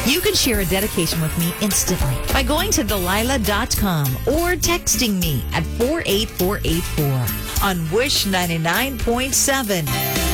You can share a dedication with me instantly by going to Delilah.com or texting me at 48484 on Wish 99.7.